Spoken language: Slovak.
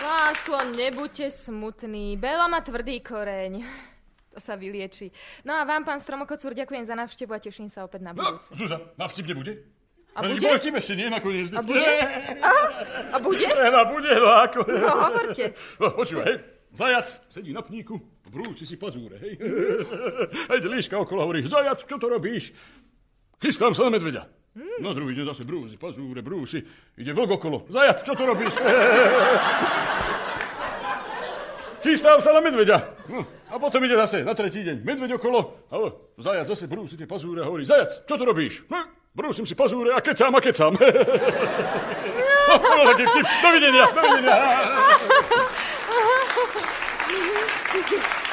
Láslo, nebuďte smutný. Bela má tvrdý koreň. To sa vylieči. No a vám, pán Stromokocúr, ďakujem za návštevu a teším sa opäť na budúce. No, Zuzá, návštev nebude? A bude? Bol vtip ešte nie, nakoniec. A bude? A bude? A bude, no ako? No, hovorte. No, počúvaj, hej. Zajac sedí na pníku, brúsi si pazúre, hej. Hej, líška okolo hovorí, zajac, čo to robíš? Chystám sa na medveďa. No druhý deň zase brúsi, pazúre, brúsi. Ide vlk okolo. Zajac, čo to robíš? Chystám sa na medveďa. No, a potom ide zase na tretí deň. Medveď okolo. A zajac zase brúsi tie pazúre a hovorí, zajac, čo to robíš? Brúsim si pazúre a kecám a kecám. No, taký vtip. Dovidenia, dovidenia.